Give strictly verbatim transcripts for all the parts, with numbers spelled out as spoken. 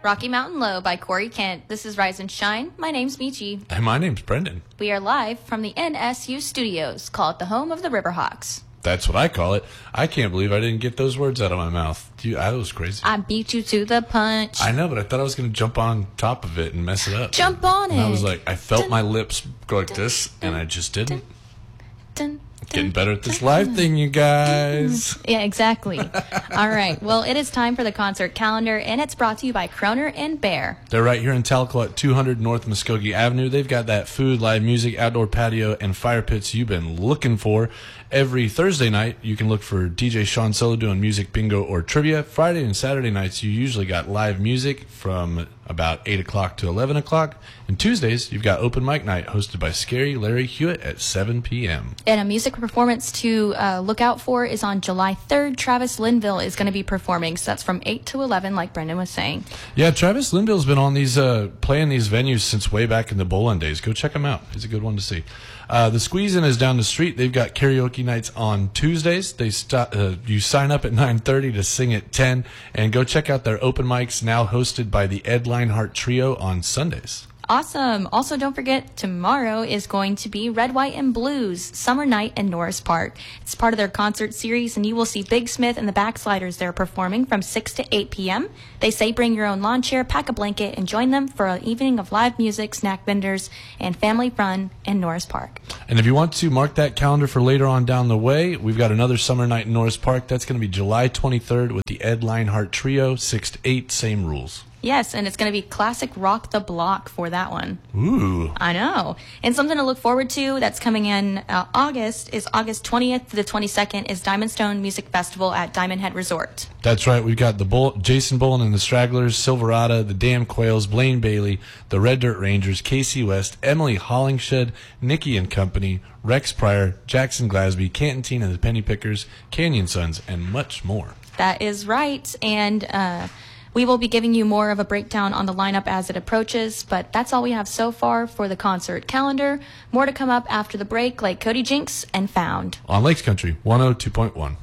Rocky Mountain Low by Corey Kent. This is Rise and Shine. My name's Michi. And my name's Brendan. We are live from the N S U studios. Call it the home of the Riverhawks. That's what I call it. I can't believe I didn't get those words out of my mouth. You, I was crazy. I beat you to the punch. I know, but I thought I was going to jump on top of it and mess it up. Jump on and it. I was like, I felt Dun, my lips go like dun, this, dun, and I just didn't. Dun, dun, Getting better at this live thing, you guys. Yeah, exactly. All right. Well, it is time for the concert calendar, and it's brought to you by Kroner and Bear. They're right here in Tahlequah at two hundred North Muskogee Avenue. They've got that food, live music, outdoor patio, and fire pits you've been looking for. Every Thursday night, you can look for D J Sean Solo doing music, bingo, or trivia. Friday and Saturday nights, you usually got live music from about eight o'clock to eleven o'clock. And Tuesdays, you've got open mic night hosted by Scary Larry Hewitt at seven p.m. And a music performance to uh, look out for is on July third. Travis Linville is going to be performing, so that's from eight to eleven, like Brendan was saying. Yeah, Travis Linville's been on these, uh, playing these venues since way back in the Bolin days. Go check him out. He's a good one to see. Uh, the Squeeze-In is down the street. They've got karaoke nights on Tuesdays. They st- uh, you sign up at nine thirty to sing at ten, and go check out their open mics now hosted by the Ed Leinhart Trio on Sundays. Awesome. Also, don't forget, tomorrow is going to be Red, White, and Blues Summer Night in Norris Park. It's part of their concert series, and you will see Big Smith and the Backsliders there performing from six to eight p.m. They say bring your own lawn chair, pack a blanket, and join them for an evening of live music, snack vendors, and family fun in Norris Park. And if you want to mark that calendar for later on down the way, we've got another Summer Night in Norris Park. That's going to be July twenty-third with the Ed Leinhart Trio, six to eight, same rules. Yes, and it's going to be classic Rock the Block for that one. Ooh. I know. And something to look forward to that's coming in uh, August is August twentieth to the twenty-second is Diamond Stone Music Festival at Diamond Head Resort. That's right. We've got the Bull, Jason Bullen and the Stragglers, Silverado, the Damn Quails, Blaine Bailey, the Red Dirt Rangers, Casey West, Emily Hollingshed, Nikki and Company, Rex Pryor, Jackson Glasby, Cantantine and the Penny Pickers, Canyon Sons, and much more. That is right. And uh, we will be giving you more of a breakdown on the lineup as it approaches, but that's all we have so far for the concert calendar. More to come up after the break, like Cody Jinks and Found. On Lakes Country, one oh two point one.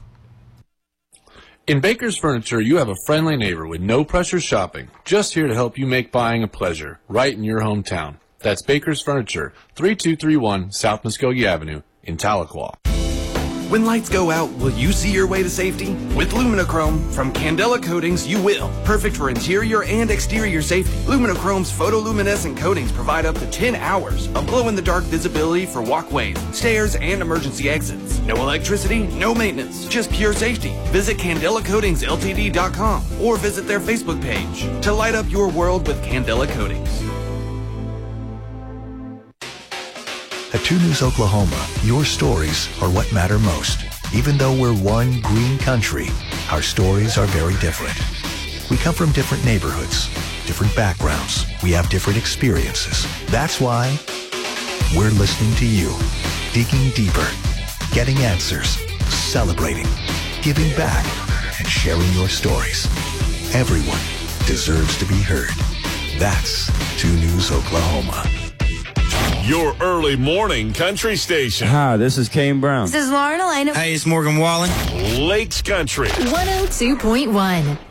In Baker's Furniture, you have a friendly neighbor with no pressure shopping, just here to help you make buying a pleasure, right in your hometown. That's Baker's Furniture, thirty-two thirty-one South Muskogee Avenue in Tahlequah. When lights go out, will you see your way to safety? With Luminochrome from Candela Coatings, you will. Perfect for interior and exterior safety. Luminochrome's photoluminescent coatings provide up to ten hours of glow-in-the-dark visibility for walkways, stairs, and emergency exits. No electricity, no maintenance, just pure safety. Visit Candela Coatings L T D dot com or visit their Facebook page to light up your world with Candela Coatings. At two News Oklahoma, your stories are what matter most. Even though we're one green country, our stories are very different. We come from different neighborhoods, different backgrounds. We have different experiences. That's why we're listening to you, digging deeper, getting answers, celebrating, giving back, and sharing your stories. Everyone deserves to be heard. That's two News Oklahoma. Your early morning country station. Hi, this is Kane Brown. This is Lauren Elena. Hey, it's Morgan Wallen. Lakes Country. one oh two point one.